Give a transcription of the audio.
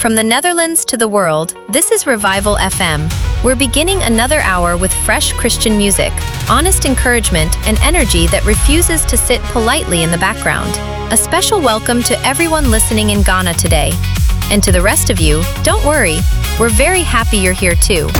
From the Netherlands to the world, this is Revival FM. We're beginning another hour with fresh Christian music, honest encouragement, and energy that refuses to sit politely in the background. A special welcome to everyone listening in Ghana today. And to the rest of you, don't worry, we're very happy you're here too.